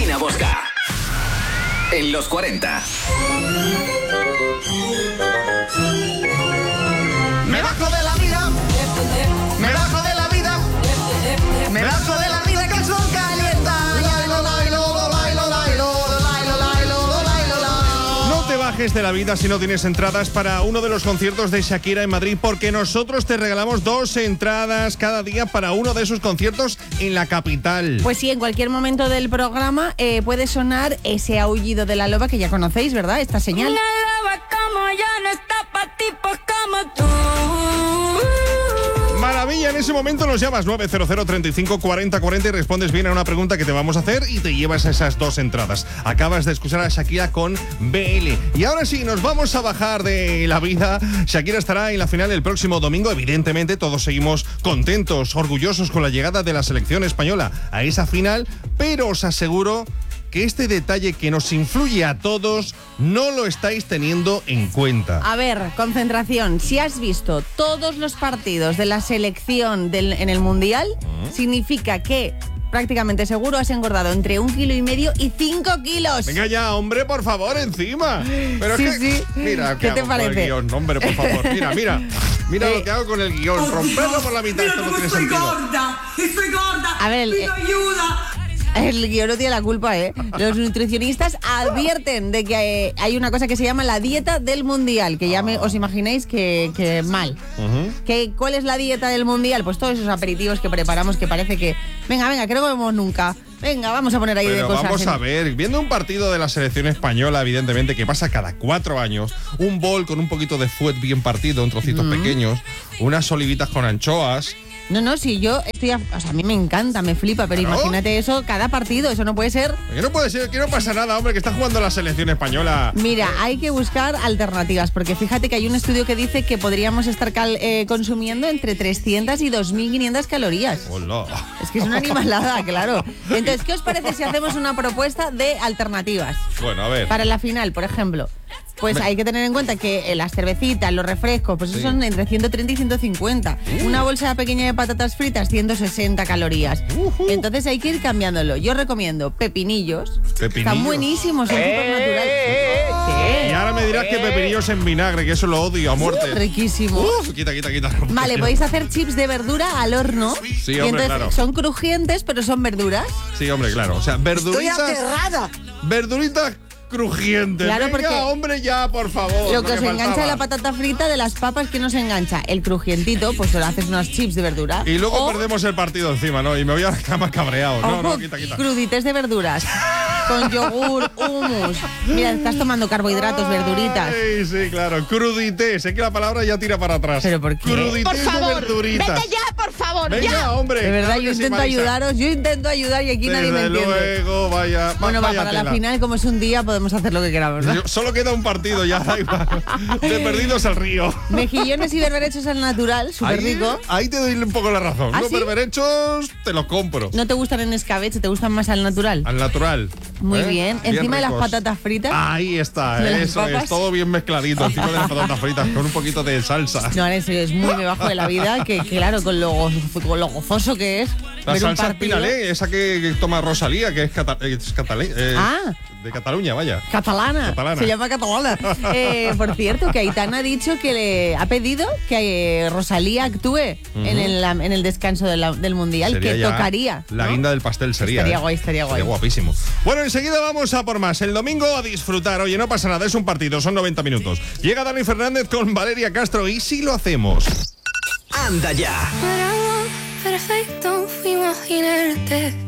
Marina Bosca. En los 40. Me bajo de la vida. Me bajo de la vida. Me bajo de la vida que son calienta. No te bajes de la vida si no tienes entradas para uno de los conciertos de Shakira en Madrid, porque nosotros te regalamos 2 entradas cada día para uno de sus conciertos en la capital. Pues sí, en cualquier momento del programa puede sonar ese aullido de la loba que ya conocéis, ¿verdad? Esta señal. Una loba como yo no está pa' tipos como tú. Maravilla, en ese momento nos llamas 900 35 40 40 y respondes bien a una pregunta que te vamos a hacer y te llevas esas 2 entradas. Acabas de escuchar a Shakira con BL. Y ahora sí, nos vamos a bajar de la vida. Shakira estará en la final el próximo domingo. Evidentemente, todos seguimos contentos, orgullosos con la llegada de la selección española a esa final, pero os aseguro que este detalle que nos influye a todos no lo estáis teniendo en cuenta. A ver, concentración. Si has visto todos los partidos de la selección en el Mundial, significa que prácticamente seguro has engordado entre 1,5 kilos y 5 kilos. Venga ya, hombre, por favor, encima. Pero Sí, es que, sí. mira, ¿Qué te hago con el parece? guión? Hombre, por favor, mira lo que hago con el guión, romperlo por la mitad. Mira Esto no cómo tiene estoy sentido. gorda, estoy gorda. A ver, Pido ayuda. El guión no tiene la culpa, ¿eh? Los nutricionistas advierten de que hay una cosa que se llama la dieta del Mundial, que ya os imagináis que mal. ¿Cuál es la dieta del Mundial? Pues todos esos aperitivos que preparamos que parece que... Venga, que no comemos nunca. Venga, vamos a poner ahí de Pero cosas. vamos a ver, viendo un partido de la selección española, evidentemente, que pasa cada 4 años, un bol con un poquito de fuet bien partido, en trocitos pequeños, unas olivitas con anchoas. No, si yo estoy... O sea, a mí me encanta, me flipa, pero Claro. imagínate eso cada partido, eso no puede ser... Que no puede ser, que no pasa nada, hombre, que está jugando la selección española. Mira, hay que buscar alternativas, porque fíjate que hay un estudio que dice que podríamos estar consumiendo entre 300 y 2.500 calorías. Hola. Es que es una animalada, claro. Entonces, ¿qué os parece si hacemos una propuesta de alternativas? Bueno, a ver. Para la final, por ejemplo. Pues hay que tener en cuenta que las cervecitas, los refrescos, pues Sí. son entre 130 y 150. Una bolsa pequeña de patatas fritas, 160 calorías. Entonces hay que ir cambiándolo. Yo recomiendo pepinillos. Están buenísimos, son súper naturales. Y ahora me dirás que pepinillos en vinagre, que eso lo odio a muerte. Riquísimo. Quita. Vale, podéis hacer chips de verdura al horno. Sí, y hombre, entonces claro. son crujientes, pero son verduras. Sí, hombre, claro. O sea, verduritas. Estoy aterrada. Verduritas crujientes. Claro, Venga, porque hombre, ya, por favor. Lo que os engancha faltaba. de la patata frita, de las papas, que nos engancha el crujientito, pues lo haces unos chips de verdura. Y luego O- perdemos el partido encima, ¿no? Y me voy a la cama cabreado. No, o quita. crudités de verduras. Con yogur, hummus. Mira, estás tomando carbohidratos, verduritas. Sí, claro. Crudité. Sé que la palabra ya tira para atrás. ¿Pero por qué? Crudité Por de favor, verduritas. vete ya, por favor, Venga, ya. hombre. De verdad, claro yo que sí, intento Marisa. ayudaros, y aquí nadie me Desde entiende. luego, vaya. Bueno, vaya para la tela. final, como es un día, podemos hacer lo que queramos, ¿no? Solo queda un partido, ya da igual. De perdidos al río. Mejillones y berberechos al natural, súper rico. Ahí te doy un poco la razón. ¿Ah, Los sí? berberechos te los compro. ¿No te gustan en escabeche? ¿Te gustan más al natural? Al natural. Muy bien. Encima de las ricos. patatas fritas. Ahí está, De las eso papas. es, todo bien mezcladito, encima de las patatas fritas, con un poquito de salsa. No, en serio, es muy debajo de la vida, que claro, con lo gozoso que es. La ver un salsa partido. Pinalé, esa que toma Rosalía, que es, Ah. de Cataluña, vaya. Catalana. Catalana. Se llama catalana. Por cierto, que Aitana ha dicho que le ha pedido que Rosalía actúe en el descanso del Mundial, Sería que ya tocaría. la ¿no? guinda del pastel sería. Estaría guay, estaría guay. Sería guapísimo. Bueno, enseguida vamos a por más. El domingo a disfrutar. Oye, no pasa nada, es un partido, son 90 minutos. Llega Dani Fernández con Valeria Castro y sí lo hacemos. Anda ya. Perfecto, fui imaginarte.